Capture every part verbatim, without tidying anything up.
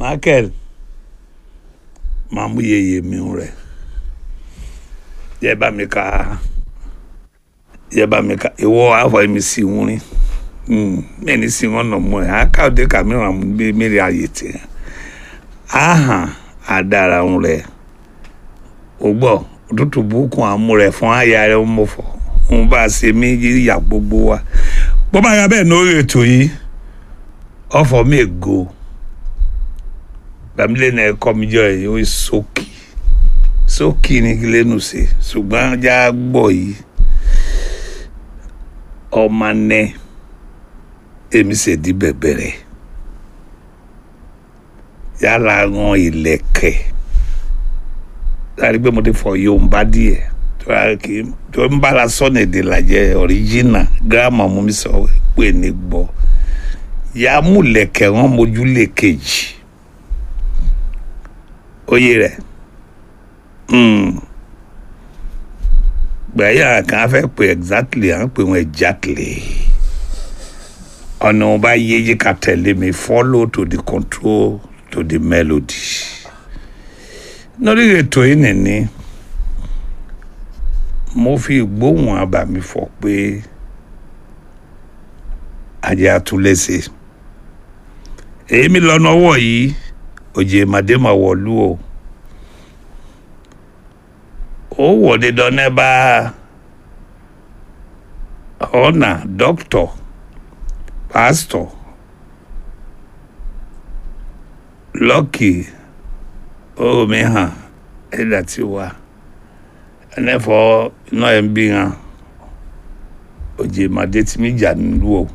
Michael mamu yeye mi re ye ba mi ka ye ba mi ka iwo afọ mi si wuni mm me ni si won no mo aka de ka mi ran bi mi ri ayete aha adara unre ogbo tutu buku amure fún aya re mo fo un ba se mi ya gbogbo wa bo ba ya be no eto yi ofo mi go bamile na komijo yi o soki soki ni lenu se ṣùgbọ́n ja gbo yi o mane emi se di bebere ya la ran ilẹ̀kẹ̀ dari pe mo te fo yo nba die to a ki to nba la sone de la je original grandma mo mi so pe ni gbo ya mu lẹ̀kẹ̀ ran moju le kejì oye re mm gba ya kan fẹ́ pé exactly an pé wọ́n exactly ọ̀nà ba yeje ka tẹ̀lé mi follow to the control to the melody lórí ètò yìí nìní mo fi gbóhùn àbá mi fọ pé ajé àtúlẹ̀sẹ̀ èmi lọ́nà ọwọ́ yìí òjè màdémà wọ̀lú o ó wọ̀dé dọ́nẹ́ bá ọ̀nà dókítọ̀ pásítọ̀ lọ́kì o mi han e da ti wa ene fo no e bi han oje made ti mi ja nlu o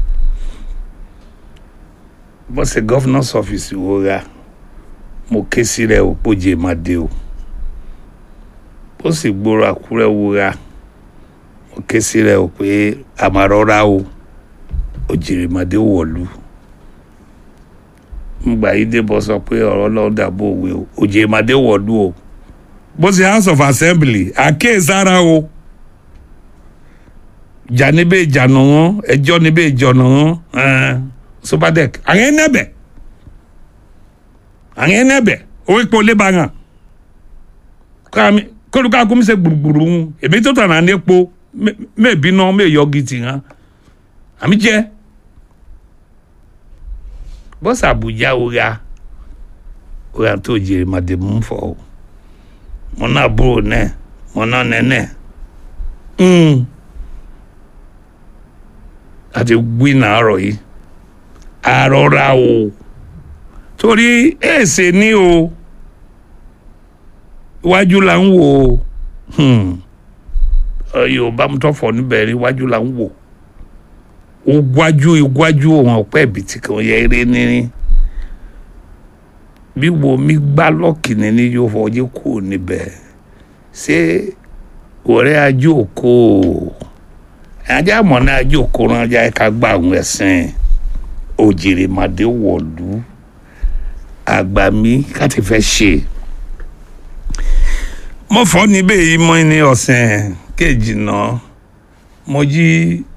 bo se governor's office wo ga mo ke si re o poje made o bo se gboro Akure wo ga mo ke si re o pe amarora o ojire made wolu ngba ide bo sọ pé ọ̀rọ̀ lo dabo we o oje made wolu o bo se House of Assembly ake sara o janibe janu ẹjọ́ níbẹ̀ jonu eh Sobadek angen nebe angen nebe o ipo le ba yan kami ko lu ka ko mi se gburugburu èmi to tan na nepo me bi no me yo giti han ami je boss Abuja oga oga to jere made mu fo mo na bro ne mo na nene mm ati gwi na aro yi arora o torí ese ni o iwájú la nwo hmm yo ba mo to fo ni be ri iwájú la nwo ogwaju igwaju won ope biti kan ye ere ni bí wo mi gba lọ́kì ni ni yo foje ku ni be ṣé ore ajoko aja mo na ajoko ran ja ka gba un ẹ̀sìn ojire made wolu agba mi ka ti fẹ́ ṣe mo fo ni be yi mo ni ọ̀sẹ̀ kejì náà mo jí